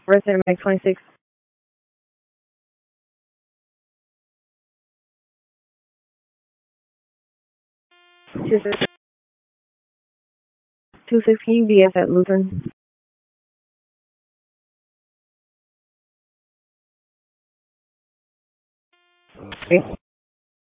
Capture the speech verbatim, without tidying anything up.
Resident Mag twenty-six. two six, two six, can you V S at Lutheran? Okay.